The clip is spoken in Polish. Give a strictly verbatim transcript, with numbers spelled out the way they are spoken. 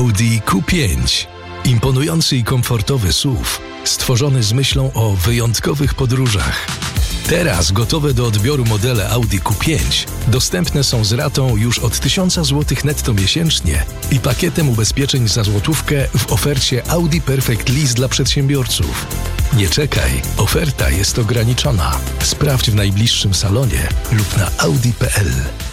Audi Q pięć. Imponujący i komfortowy S U V, stworzony z myślą o wyjątkowych podróżach. Teraz gotowe do odbioru modele Audi Q pięć dostępne są z ratą już od tysiąc złotych netto miesięcznie i pakietem ubezpieczeń za złotówkę w ofercie Audi Perfect Lease dla przedsiębiorców. Nie czekaj, oferta jest ograniczona. Sprawdź w najbliższym salonie lub na audi kropka p l.